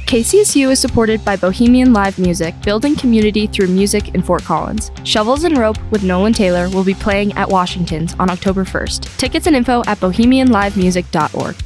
KCSU is supported by Bohemian Live Music, building community through music in Fort Collins. Shovels and Rope with Nolan Taylor will be playing at Washington's on October 1st. Tickets and info at bohemianlivemusic.org.